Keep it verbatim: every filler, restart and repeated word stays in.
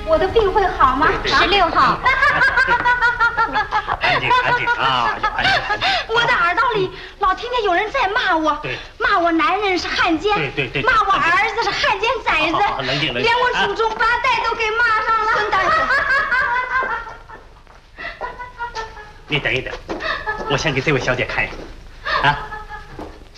我的病会好吗？ 十六号。 安静，安静啊！安静，安静。 我的耳道里老听见有人在骂我，骂我男人是汉奸， 对对对， 骂我儿子是汉奸崽子， 冷静冷静， 连我祖宗八代都给骂上了。 孙大夫， 你等一等，我先给这位小姐看一看，啊。